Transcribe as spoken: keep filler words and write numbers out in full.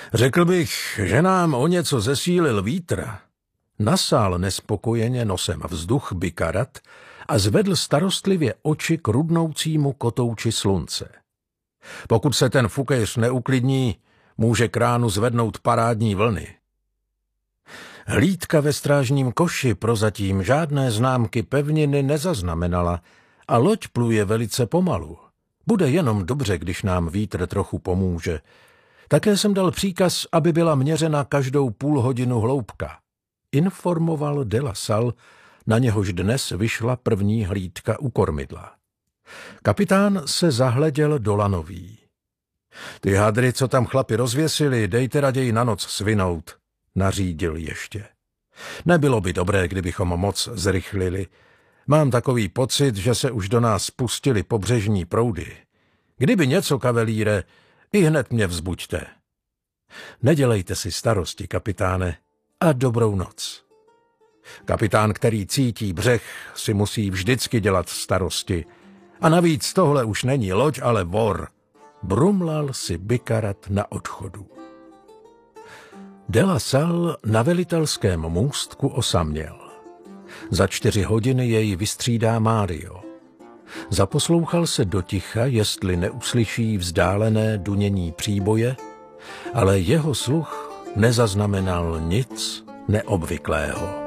Řekl bych, že nám o něco zesílil vítr. Nasál nespokojeně nosem vzduch Bikarat a zvedl starostlivě oči k rudnoucímu kotouči slunce. Pokud se ten fukejř neuklidní, může k ránu zvednout parádní vlny. Hlídka ve strážním koši prozatím žádné známky pevniny nezaznamenala a loď pluje velice pomalu. Bude jenom dobře, když nám vítr trochu pomůže. Také jsem dal příkaz, aby byla měřena každou půl hodinu hloubka. Informoval de la Salle, na něhož dnes vyšla první hlídka u kormidla. Kapitán se zahleděl do lanový. Ty hadry, co tam chlapi rozvěsili, dejte raději na noc svinout, nařídil ještě. Nebylo by dobré, kdybychom moc zrychlili. Mám takový pocit, že se už do nás spustily pobřežní proudy. Kdyby něco, kavelíre, i hned mě vzbuďte. Nedělejte si starosti, kapitáne, a dobrou noc. Kapitán, který cítí břeh, si musí vždycky dělat starosti. A navíc tohle už není loď, ale vor. Brumlal si Bikarat na odchodu. De la Salle na velitelském můstku osaměl. Za čtyři hodiny jej vystřídá Mário. Zaposlouchal se do ticha, jestli neuslyší vzdálené dunění příboje, ale jeho sluch nezaznamenal nic neobvyklého.